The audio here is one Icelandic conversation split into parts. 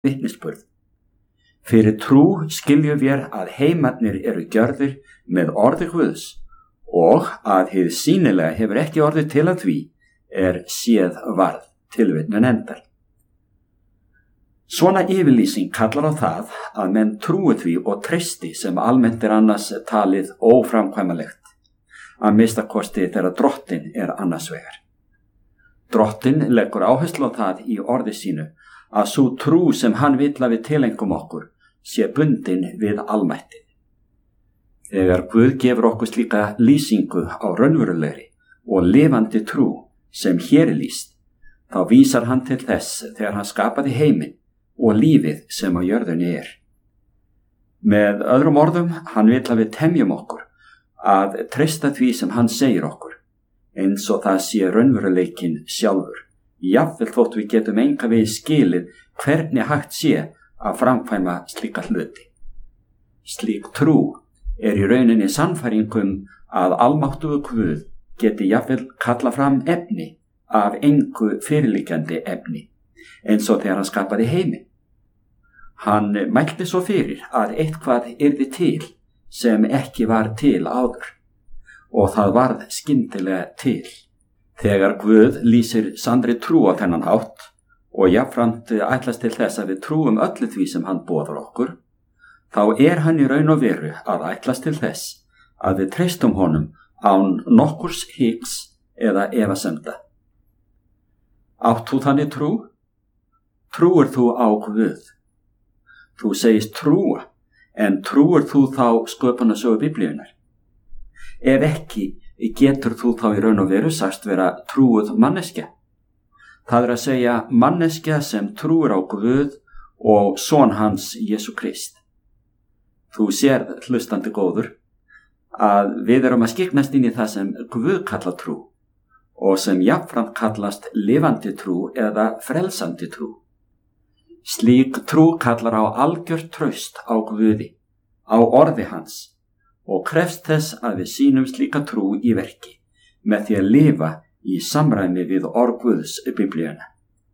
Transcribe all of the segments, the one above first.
vitnisburð. Fyrir trú skiljum við að heimarnir eru gjörðir með orði Guðs og að hið sýnilega hefur ekki orðið til að því séð varð, tilvitnun endar. Svona yfirlýsing kallar á það að menn trúi því og treysti sem almennt annars talið óframkvæmanlegt, að minnstakosti þegar Drottinn annars vegar. Drottinn leggur áherslu á það í orði sínu að sú trú sem hann vill að við tilengum okkur sé bundin við almættið. Þegar Guð gefur okkur slíka lýsingu á raunverulegri og lifandi trú sem hér lýst, þá vísar hann til þess þegar hann skapaði heiminn og lífið sem á jörðunni Með öðrum orðum, hann vill að við temjum okkur að treysta því sem hann segir okkur, eins og það sé raunveruleikinn sjálfur, jafnvel þótt við getum enga veginn skilið hvernig hægt sé að framkvæma slíka hluti. Slík trú í rauninni sannfæringum að almáttugur Guð geti jafnvel kalla fram efni af engu fyrirliggjandi efni, eins og þegar hann skapaði heiminn. Hann mælti svo fyrir að eitthvað yrði til sem ekki var til áður, og það varð skyndilega til. Þegar Guð lýsir sannri trú á þennan hátt og jafnframt ætlast til þess að við trúum öllu því sem hann boðar okkur, þá hann í raun og veru að ætlast til þess að við treystum honum án nokkurs hiks eða efasemda. Átt þú þannig trú? Trúir þú á Guð? Þú segist trúa, en trúir þú þá sköpunarsögu Biblíunnar? Ef ekki, getur þú þá í raun og veru sagst vera trúuð manneskja? Það að segja manneskja sem trúir á Guð og son hans Jesú Krist. Þú sérð, hlustandi góður, að við erum að skiknast inn í það sem Guð kallar trú og sem jafnframt kallast lifandi trú eða frelsandi trú. Slík trú kallar á algjört traust á Guði, á orði hans, og krefst þess að við sýnum slíka trú í verki með því að lifa í samræmi við orð Guðs Biblíuna.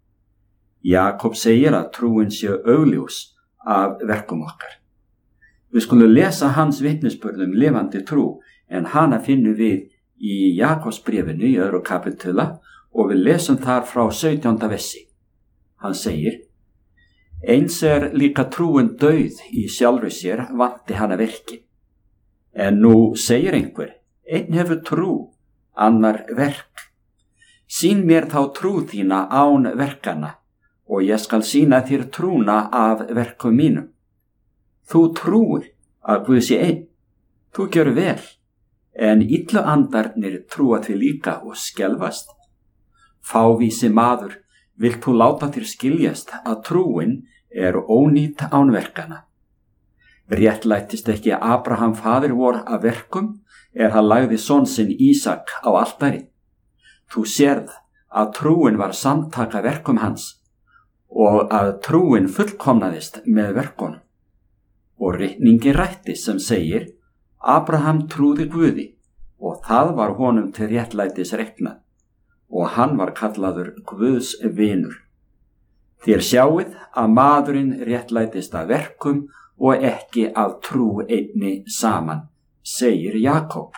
Jakob segir að trúin sé augljós af verkum okkar. Við skulum lesa hans vitnisburð lifandi trú, en hana finnum við í Jakobsbréfinu í 2. kapitula og við lesum þar frá 17. versi. Hann segir: Eins líka trúin dauð í sjálfri sér vanti hana verki. En nú segir einhver, einn hefur trú, annar verk. Sýn mér þá trú þína án verkana, og ég skal sýna þér trúna af verkum mínum. Þú trúir að Guð sé einn, þú gjör vel, en illu andarnir trúa því líka og skelfast. Fávísi maður, vilt þú láta þér skiljast að trúin ónýt án verkana? Réttlættist ekki Abraham faðir vor af verkum, hann lagði son sinn Ísak á altarið. Þú sérð að trúin var samtaka verkum hans og að trúin fullkomnaðist með verkunum. Og ritningi rætti sem segir: Abraham trúði Guði og það var honum til réttlætis reiknað og hann var kallaður Guðs vinur. Þér sjáið að maðurinn réttlætist af verkum og ekki af trú einni saman, segir Jakob.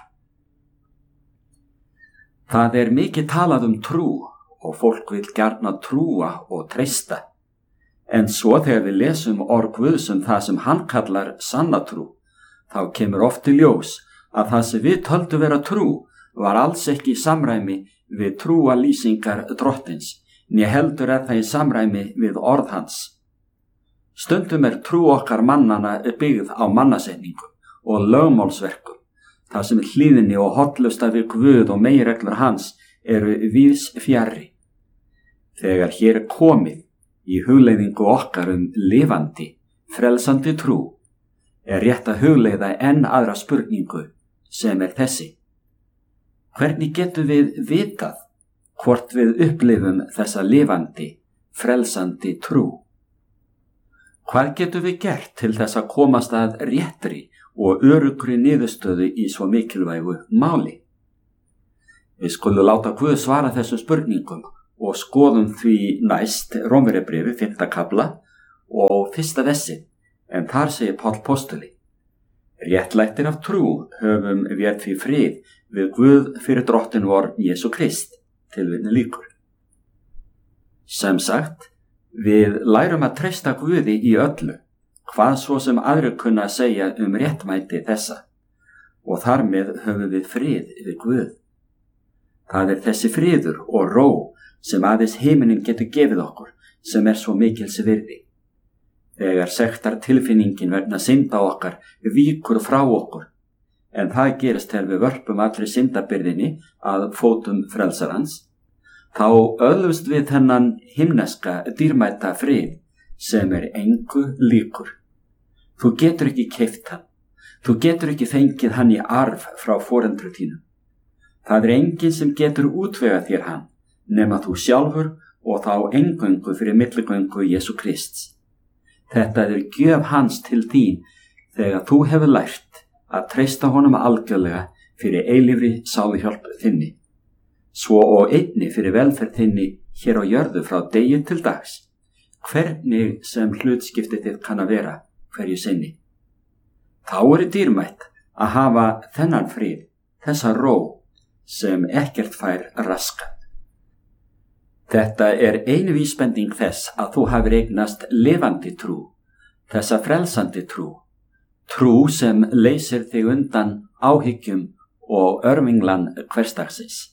Það mikið talað trú og fólk vill gjarna trúa og treysta. En svo þegar við lesum orð Guðs það sem hann kallar sanna trú, þá kemur oft í ljós að það sem við töldum vera trú var alls ekki í samræmi við trúalýsingar Drottins, né heldur það í samræmi við orð hans. Stundum trú okkar mannana byggð á mannasetningum og lögmálsverkum, það sem hlýðni og hollusta við Guð og meginreglur hans víðs fjarri. Þegar hér komið í hugleiðingu okkar lifandi, frelsandi trú, rétt að hugleiða enn aðra spurningu sem þessi: hvernig getum við vitað hvort við upplifum þessa lifandi, frelsandi trú? Hvað getum við gert til þess að komast að réttri og öruggri niðurstöðu í svo mikilvægu máli? Við skulum láta Guð svara þessum spurningum og skoðum því næst Rómverjabréfið 5. kafla og 1. vessið, en þar segir Páll postuli: Réttlættir af trú höfum við því frið við Guð fyrir drottin vor Jesú Krist, tilvitnun lýkur. Sem sagt, við lærum að treysta Guði í öllu, hvað svo sem aðrir kunna að segja réttmæti þessa, og þar með höfum við frið við Guð. Það þessi friður og ró sem aðeins himinin getur gefið okkur, sem svo mikils virði. Þegar sektar tilfinningin vegna synda okkar víkur frá okkur, en það gerist þegar við vörpum allri syndabyrðinni að fótum frelsarans, þá öðlumst við þennan himneska dýrmæta frið sem engu líkur. Þú getur ekki keypt hann, þú getur ekki fengið hann í arf frá foreldrum þínum. Það enginn sem getur útvegað þér hann, nema þú sjálfur og þá eingöngu fyrir milligöngu Jesú Krists. Þetta gjöf hans til þín þegar þú hefur lært að treysta honum algjörlega fyrir eilífri sáluhjálp þinni, svo og einni fyrir velferð þinni hér á jörðu frá degi til dags, hvernig sem hlutskiptið þitt kann að vera hverju sinni. Þá dýrmætt að hafa þennan frið, þessa ró sem ekkert fær raskað. Þetta ein vísbending þess að þú hafir eignast lifandi trú, þessa frelsandi trú, trú sem leysir þig undan áhyggjum og örvinglan hversdagsins.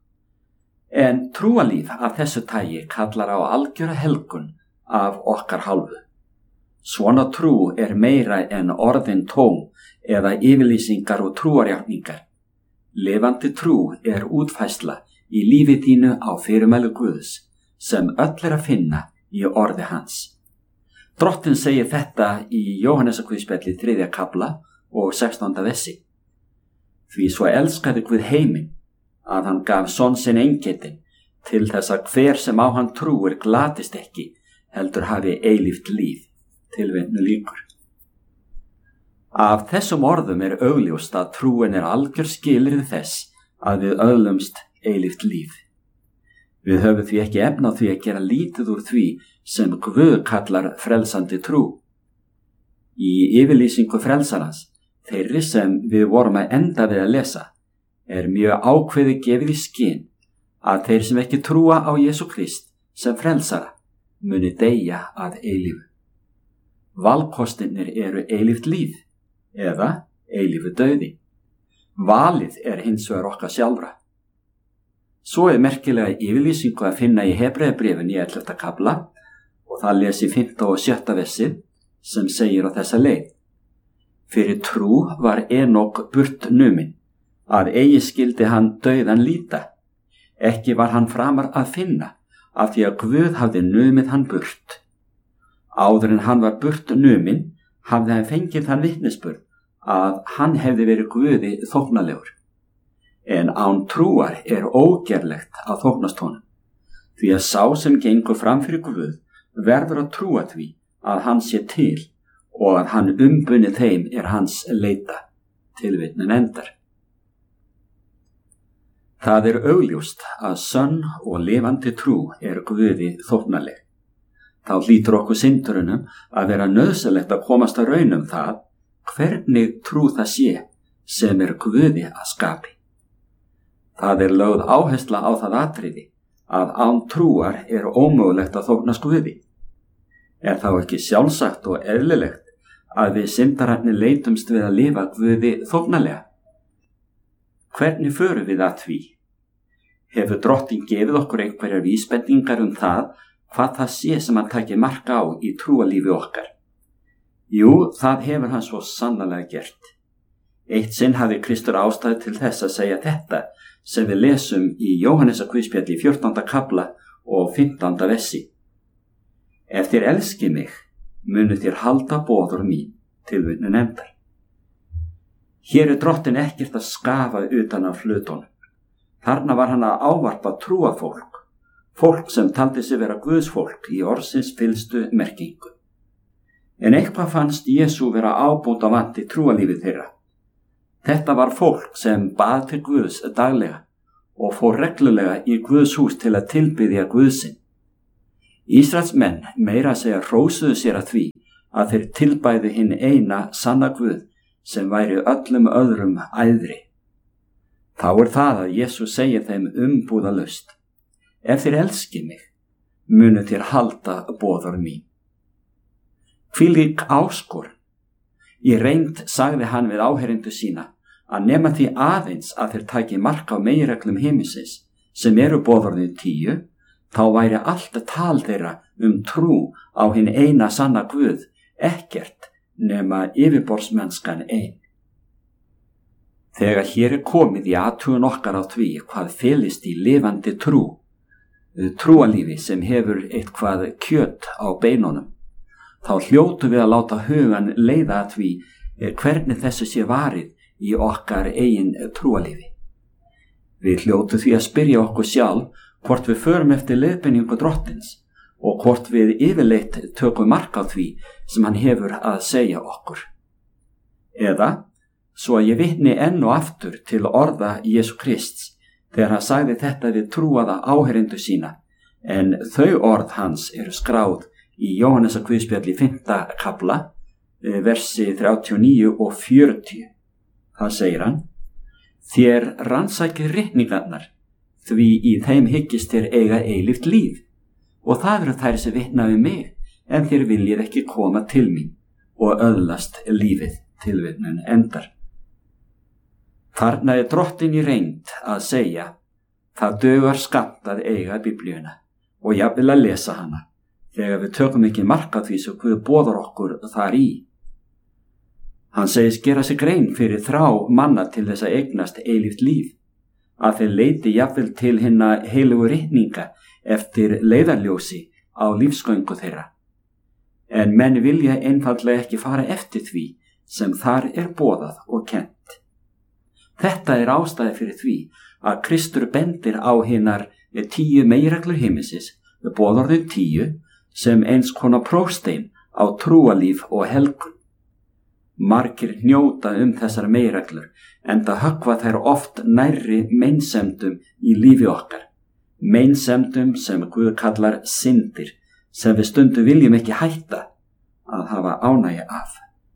En trúalíf af þessu tagi kallar á algjöra helgun af okkar hálfu. Svona trú meira en orðin tóm eða yfirlýsingar og trúarjátningar. Lifandi trú útfærsla í lífi þínu á fyrirmæli Guðs, sem öll að finna í orði hans. Drottinn segir þetta í Jóhannesarguðspjalli 3. kafla og 16. vessi. Því svo elskaði Guð heiminn, að hann gaf son sinn eingetinn, til þess að hver sem á hann trúir glatist ekki, heldur hafi eilíft líf, tilvitnun lýkur. Af þessum orðum augljóst að trúin algjör skilyrði þess að við öðlumst eilíft líf. Við höfum því ekki efni á því að gera lítið úr því sem Guð kallar frelsandi trú. Í yfirlýsingu frelsarans, þeirri sem við vorum að enda við að lesa, mjög ákveðið gefið í skyn að þeir sem ekki trúa á Jesú Krist sem frelsara muni deyja að eilífu. Valkostirnir eilíft líf eða eilífu dauði. Valið hins vegar okkar sjálfra. Svo merkilega yfirlýsingu að finna í Hebreabréfinu í 11. kafla og það lesi 5. og 7. vessið sem segir á þessa leið: Fyrir trú var Enok burt numinn, að eigi skildi hann dauðan líta. Ekki var hann framar að finna, af því að Guð hafði numið hann burt. Áður en hann var burt numinn, hafði hann fengið þann vitnisburð að hann hefði verið Guði þóknalegur. En án trúar ógerlegt að þóknast honum, því að sá sem gengur fram fyrir Guð verður að trúa því að hann sé til og að hann umbuni þeim hans leita, tilvitnun endar. Það augljóst að sönn og lifandi trú Guði þóknaleg. Þá hlýtur okkur syndurunum að vera nauðsynlegt að komast að raun það hvernig trú það sé sem Guði að skapi. Það lögð áhersla á það atriði að án trúar ómögulegt að þóknast Guði. Þá ekki sjálfsagt og eðlilegt að við syndararnir leitumst við að lifa Guði þóknalega? Hvernig förum við að því? Hefur Drottinn gefið okkur einhverjar vísbendingar það hvað það sé sem hann taki mark á í trúalífi okkar? Jú, það hefur hann svo sannarlega gert. Eitt sinn hafði Kristur ástæðu til þess að segja þetta sem við lesum í Jóhannesarguðspjalli 14. kafla og 15. vessi. Ef þér elskið mig, munu þér halda boður mín, tilvitnun endar. Hér Drottinn ekkert að skafa utan af hlutunum. Þarna var hann að ávarpa trúafólk, fólk sem taldi sig vera Guðsfólk í orðsins fyllstu merkingu. En eitthvað fannst Jesú vera ábótavant í trúalífið þeirra. Þetta var fólk sem bað til Guðs daglega og fór reglulega í Guðs hús til að tilbiðja Guð sinn. Ísraels menn meira að segja hrósuðu sér að því að þeir tilbæðu hinn eina sanna Guð sem væri öllum öðrum æðri. Þá það að Jesús segir þeim umbúðalaust: ef þeir elski mig, munu þér halda boðorð mín. Hvílík áskorun. Í reynd sagði hann við áheyrendur sína að nema því aðeins að þeir taki mark á meginreglum himinsins sem eru boðorðin 10, þá væri allt tal þeirra trú á hinn eina sanna Guð ekkert nema yfirborðsmennskan ein. Þegar hér komið í athugun okkar á því hvað felist í lifandi trúalífi sem hefur eitthvað kjöt á beinunum, þá hljótum við að láta hugan leiða að því hvernig þessu sé varið í okkar eigin trúalífi. Við hljótum því að spyrja okkur sjálf hvort við förum eftir leiðbeiningu Drottins og hvort við yfirleitt tökum mark á því sem hann hefur að segja okkur. Eða, svo að ég vitni enn og aftur til orða Jesú Krists þegar hann sagði þetta við trúaða áheyrendur sína, en þau orð hans eru skráð í Jóhannesar Guðspjalli 5. kafla, versi 39 og 40. Það segir hann: þér rannsækið ritningarnar, því í þeim hyggist þér eiga eilíft líf, og það eru þær sem vitna við mig, en þér viljið ekki koma til mín og öðlast lífið. Tilvitnun endar. Þarna Drottinn í reynd að segja: það dugar skammt að eiga Biblíuna og jafnvel að lesa hana, þegar við tökum ekki mark á því sem Guð boðar okkur þar í. Hann segist gera sig grein fyrir þrá manna til þess að eignast eilíft líf, að þeir leiti jafnvel til hinna heilögu ritninga eftir leiðarljósi á lífsgöngu þeirra. En menn vilja einfaldlega ekki fara eftir því sem þar boðað og kennt. Þetta ástæði fyrir því að Kristur bendir á hinar 10 meginreglur himinsins, boðorðin 10, sem eins konar prófstein á trúalíf og helgun. Margir hnjóta þessar meginreglur, enda höggva þær oft nærri meinsemdum í lífi okkar, meinsemdum sem Guð kallar syndir, sem við stundum viljum ekki hætta að hafa ánægju af.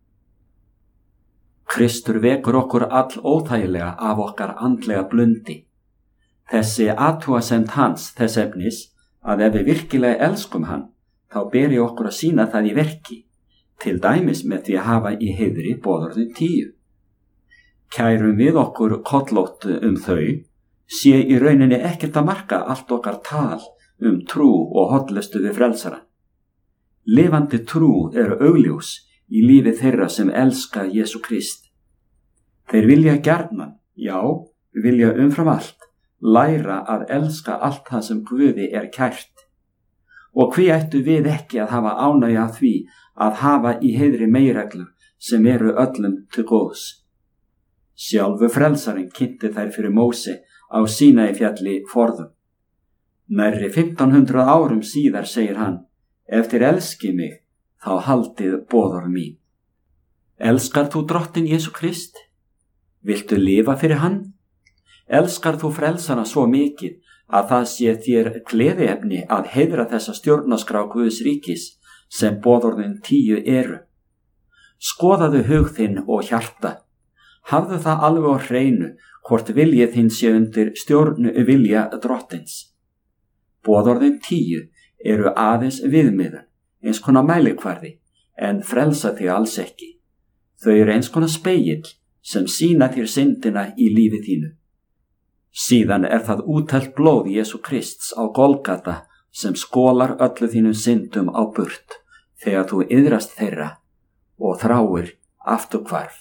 Kristur vekur okkur all óþægilega af okkar andlega blundi. Þessi athugasemd hans þess efnis að ef við virkilega elskum hann, þá beri okkur að sýna það í verki, til dæmis með því að hafa í heiðri boðorðin 10. Kærum við okkur kollótt þau, sé í rauninni ekkert að marka allt okkar tal trú og hollustu við frelsarann. Lifandi trú augljós í lífi þeirra sem elska Jesú Krist. Þeir vilja gjarnan, já, vilja umfram allt, læra að elska allt það sem Guði kært. Og hví ættu við ekki að hafa ánægju af því að hafa í heiðri meginreglur sem öllum til góðs. Sjálfur frelsarinn kynnti þær fyrir Móse á Sínaífjalli forðum. Nærri 1500 árum síðar segir hann: ef þér elski mig, þá haldið boðorð mín. Elskar þú Drottinn Jesú Krist? Viltu lifa fyrir hann? Elskar þú frelsara svo mikið að það sé þér gleðiefni að heiðra þessa stjórnarskrá Guðs ríkis sem boðorðin 10 eru? Skoðaðu hug þinn og hjarta. Hafðu það alveg á hreinu hvort viljið þinn sé undir stjórnu vilja Drottins. Boðorðin 10 eru aðeins viðmiðun, eins konar mælikvarði, en frelsa þig alls ekki. Þau eru eins konar spegill sem sýna þér syndina í lífi þínu. Síðan það úthellt blóð Jesú Krists á Golgata sem skólar öllu þínum syndum á burt þegar þú iðrast þeirra og þráir afturhvarf.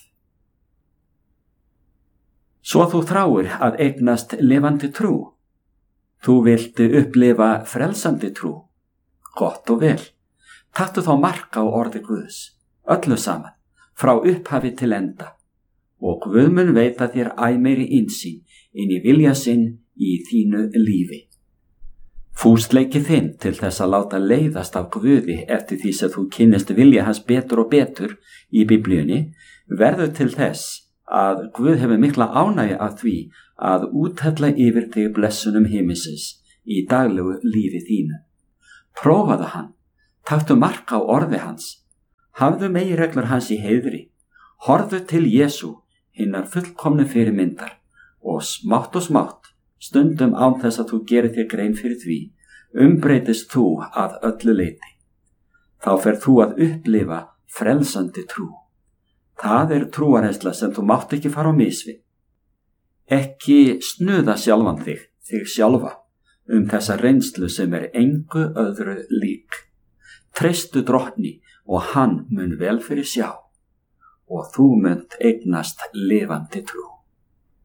Svo þú þráir að eignast lifandi trú. Þú vilt upplifa frelsandi trú. Gott og vel. Taktu þá mark á orði Guðs, öllu saman, frá upphafi til enda, og Guð mun veita þér æ meiri innsýn inn í vilja sinn í þínu lífi. Fúsleiki þinn til þess að láta leiðast af Guði eftir því sem þú kynnist vilja hans betur og betur í Biblíunni verður til þess að Guð hefur mikla ánægju af því að úthella yfir þig blessunum himinsins í daglegu lífi þínu. Prófaðu hann, taktu mark á orði hans, hafðu meginreglur hans í heiðri, horfðu til Jesú, hinnar fullkomnu fyrirmyndar, og smátt, stundum án þess að þú gerir þér grein fyrir því, umbreytist þú að öllu leyti. Þá ferð þú að upplifa frelsandi trú. Það er trúarreynsla sem þú mátt ekki fara á mis við. Ekki snuða sjálfan þig sjálfa, þessa reynslu sem er engu öðru lík. Treystu Drottni og hann mun vel fyrir sjá, og þú munt eignast lifandi trú.